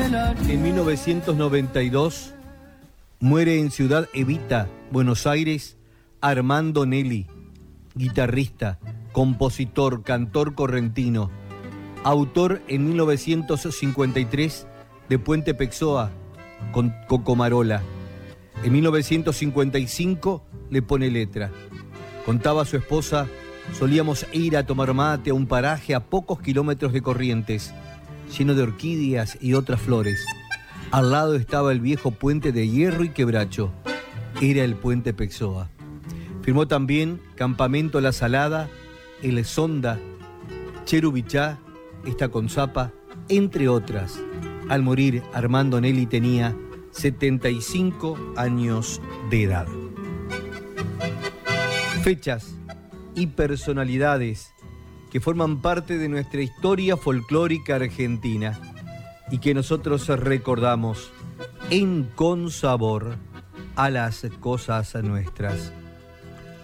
En 1992 muere en Ciudad Evita, Buenos Aires, Armando Nelli, guitarrista, compositor, cantor correntino, autor en 1953 de Puente Pexoa con Cocomarola. En 1955 le pone letra. Contaba a su esposa: solíamos ir a tomar mate a un paraje a pocos kilómetros de Corrientes, lleno de orquídeas y otras flores. Al lado estaba el viejo puente de hierro y quebracho. Era el Puente Pexoa. Firmó también Campamento La Salada, El Sonda, Cherubichá, Esta con Zapa, entre otras. Al morir, Armando Nelli tenía 75 años de edad. Fechas y personalidades que forman parte de nuestra historia folclórica argentina y que nosotros recordamos en Con Sabor a las cosas nuestras.